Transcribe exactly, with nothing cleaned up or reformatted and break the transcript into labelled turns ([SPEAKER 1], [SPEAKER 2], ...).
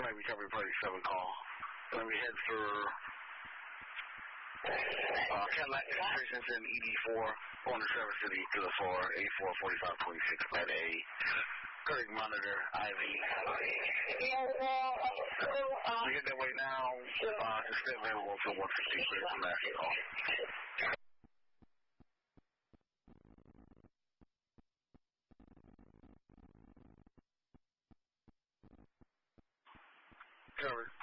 [SPEAKER 1] Mike Recovery Party seven call. Let me head for uh, Cadillac registrations in E D four, going to Traverse City to the floor, A four forty-five twenty-six at A. Correct monitor, I V. We get that way now. Uh, it's still available until one fifteen clear from last call. Covered.